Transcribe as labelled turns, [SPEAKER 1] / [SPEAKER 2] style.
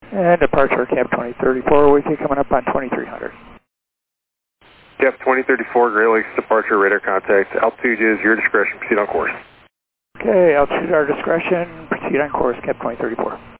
[SPEAKER 1] And departure Cap 2034 with you coming up on 2300.
[SPEAKER 2] Cap 2034, Great Lakes departure, radar contact. Altitude is your discretion, proceed on course.
[SPEAKER 1] Okay, altitude our discretion, proceed on course, Cap 2034.